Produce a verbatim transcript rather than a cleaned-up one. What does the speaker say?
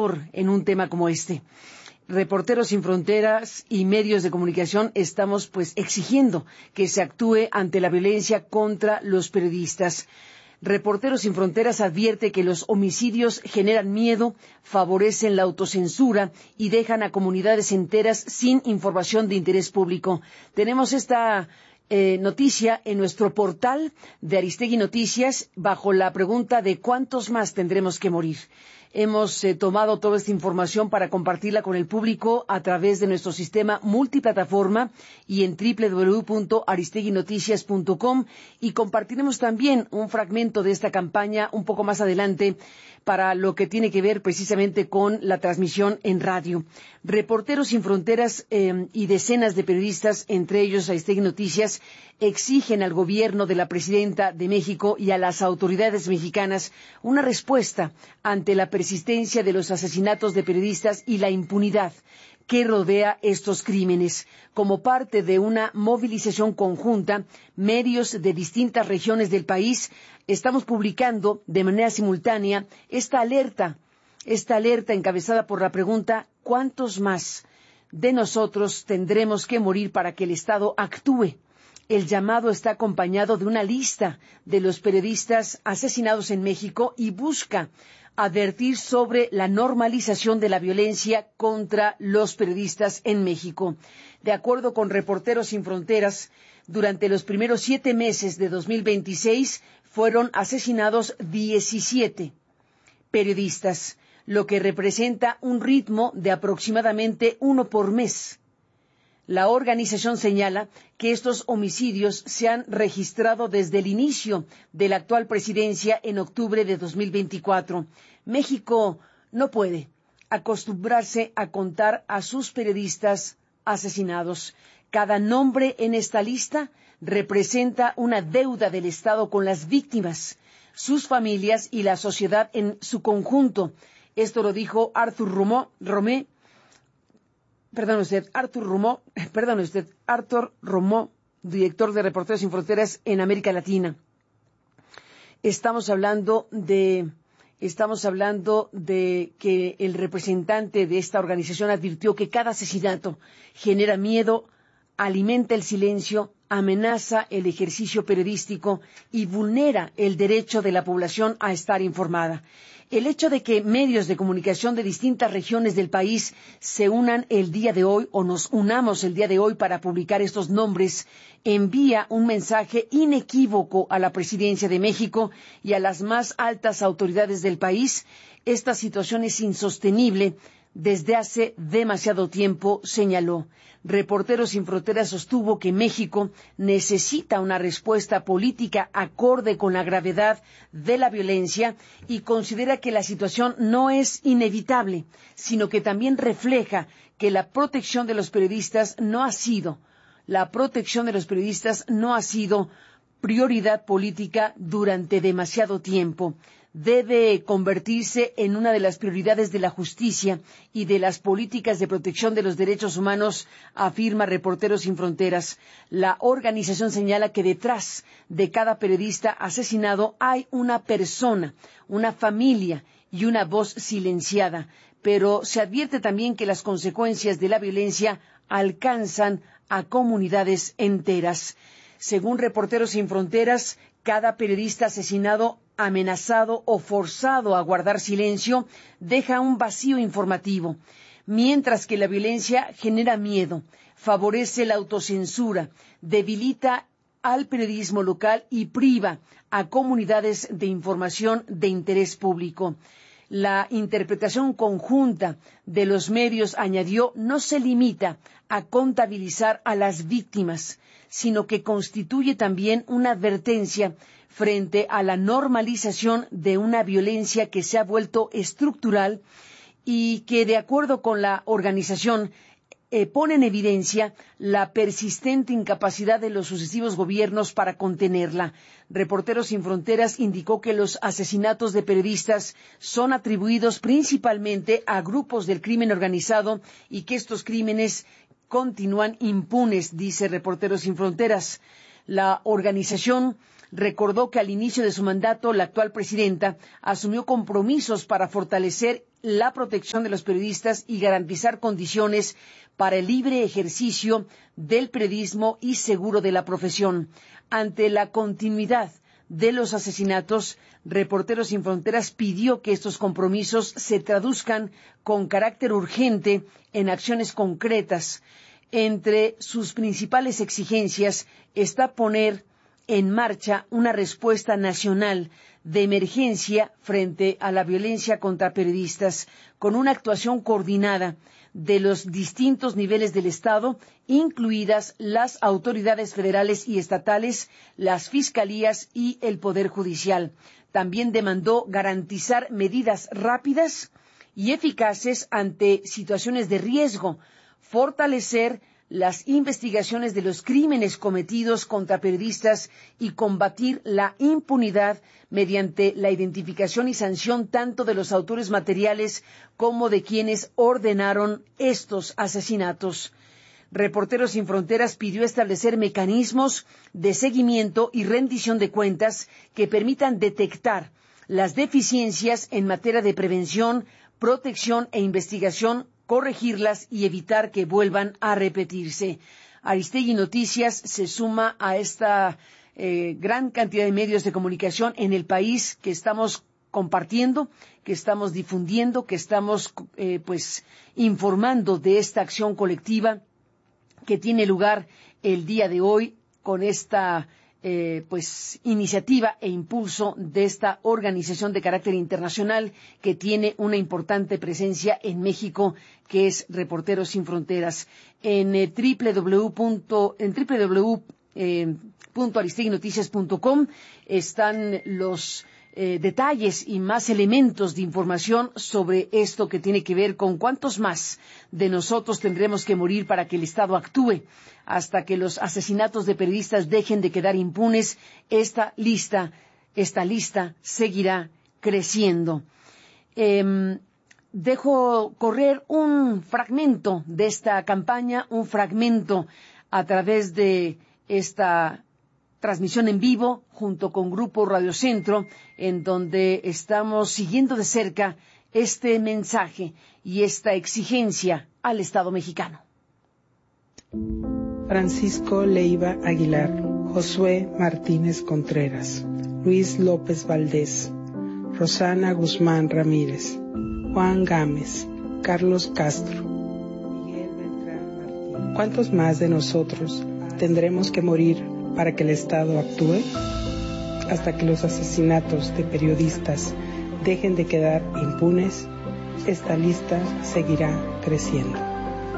aterrador en un tema como este. Reporteros Sin Fronteras y medios de comunicación estamos pues exigiendo que se actúe ante la violencia contra los periodistas. Reporteros Sin Fronteras advierte que los homicidios generan miedo, favorecen la autocensura y dejan a comunidades enteras sin información de interés público. Tenemos esta eh, noticia en nuestro portal de Aristegui Noticias bajo la pregunta de ¿cuántos más tendremos que morir? Hemos eh, tomado toda esta información para compartirla con el público a través de nuestro sistema multiplataforma y en doble u doble u doble u punto aristegui noticias punto com, y compartiremos también un fragmento de esta campaña un poco más adelante para lo que tiene que ver precisamente con la transmisión en radio. Reporteros Sin Fronteras eh, y decenas de periodistas, entre ellos Aristegui Noticias, exigen al gobierno de la presidenta de México y a las autoridades mexicanas una respuesta ante la persistencia de los asesinatos de periodistas y la impunidad que rodea estos crímenes. Como parte de una movilización conjunta, medios de distintas regiones del país estamos publicando de manera simultánea esta alerta, esta alerta encabezada por la pregunta ¿cuántos más de nosotros tendremos que morir para que el Estado actúe? El llamado está acompañado de una lista de los periodistas asesinados en México y busca advertir sobre la normalización de la violencia contra los periodistas en México. De acuerdo con Reporteros Sin Fronteras, durante los primeros siete meses de dos mil veintiséis fueron asesinados diecisiete periodistas, lo que representa un ritmo de aproximadamente uno por mes. La organización señala que estos homicidios se han registrado desde el inicio de la actual presidencia en octubre de dos mil veinticuatro. México no puede acostumbrarse a contar a sus periodistas asesinados. Cada nombre en esta lista representa una deuda del Estado con las víctimas, sus familias y la sociedad en su conjunto. Esto lo dijo Arthur Romó, Romé, Perdón usted, Arthur Romó, perdón usted, Arthur Romó, director de Reporteros Sin Fronteras en América Latina. Estamos hablando de, estamos hablando de que el representante de esta organización advirtió que cada asesinato genera miedo, alimenta el silencio, amenaza el ejercicio periodístico y vulnera el derecho de la población a estar informada. El hecho de que medios de comunicación de distintas regiones del país se unan el día de hoy o nos unamos el día de hoy para publicar estos nombres envía un mensaje inequívoco a la Presidencia de México y a las más altas autoridades del país. Esta situación es insostenible desde hace demasiado tiempo, señaló. Reporteros Sin Fronteras sostuvo que México necesita una respuesta política acorde con la gravedad de la violencia y considera que la situación no es inevitable, sino que también refleja que la protección de los periodistas no ha sido, la protección de los periodistas no ha sido prioridad política durante demasiado tiempo. Debe convertirse en una de las prioridades de la justicia y de las políticas de protección de los derechos humanos, afirma Reporteros Sin Fronteras. La organización señala que detrás de cada periodista asesinado hay una persona, una familia y una voz silenciada, pero se advierte también que las consecuencias de la violencia alcanzan a comunidades enteras. Según Reporteros Sin Fronteras, cada periodista asesinado, amenazado o forzado a guardar silencio deja un vacío informativo, mientras que la violencia genera miedo, favorece la autocensura, debilita al periodismo local y priva a comunidades de información de interés público. La interpretación conjunta de los medios, añadió, no se limita a contabilizar a las víctimas, sino que constituye también una advertencia frente a la normalización de una violencia que se ha vuelto estructural y que, de acuerdo con la organización, eh, pone en evidencia la persistente incapacidad de los sucesivos gobiernos para contenerla. Reporteros Sin Fronteras indicó que los asesinatos de periodistas son atribuidos principalmente a grupos del crimen organizado y que estos crímenes continúan impunes, dice Reporteros Sin Fronteras. La organización recordó que al inicio de su mandato la actual presidenta asumió compromisos para fortalecer la protección de los periodistas y garantizar condiciones para el libre ejercicio del periodismo y seguro de la profesión. Ante la continuidad de los asesinatos, Reporteros Sin Fronteras pidió que estos compromisos se traduzcan con carácter urgente en acciones concretas. Entre sus principales exigencias está poner en marcha una respuesta nacional de emergencia frente a la violencia contra periodistas, con una actuación coordinada de los distintos niveles del Estado, incluidas las autoridades federales y estatales, las fiscalías y el Poder Judicial. También demandó garantizar medidas rápidas y eficaces ante situaciones de riesgo, fortalecer las investigaciones de los crímenes cometidos contra periodistas y combatir la impunidad mediante la identificación y sanción tanto de los autores materiales como de quienes ordenaron estos asesinatos. Reporteros Sin Fronteras pidió establecer mecanismos de seguimiento y rendición de cuentas que permitan detectar las deficiencias en materia de prevención, protección e investigación, corregirlas y evitar que vuelvan a repetirse. Aristegui Noticias se suma a esta eh, gran cantidad de medios de comunicación en el país que estamos compartiendo, que estamos difundiendo, que estamos eh, pues informando de esta acción colectiva que tiene lugar el día de hoy con esta Eh, pues iniciativa e impulso de esta organización de carácter internacional que tiene una importante presencia en México, que es Reporteros Sin Fronteras. En eh, www. en www punto aristegui noticias punto com están los eh, detalles y más elementos de información sobre esto que tiene que ver con cuántos más de nosotros tendremos que morir para que el Estado actúe. Hasta que los asesinatos de periodistas dejen de quedar impunes, esta lista, esta lista seguirá creciendo. Eh, dejo correr un fragmento de esta campaña, un fragmento a través de esta transmisión en vivo junto con Grupo Radio Centro, en donde estamos siguiendo de cerca este mensaje y esta exigencia al Estado mexicano. Francisco Leiva Aguilar, Josué Martínez Contreras, Luis López Valdés, Rosana Guzmán Ramírez, Juan Gámez, Carlos Castro, Miguel Beltrán Martínez. ¿Cuántos más de nosotros tendremos que morir para que el Estado actúe? Hasta que los asesinatos de periodistas dejen de quedar impunes, esta lista seguirá creciendo.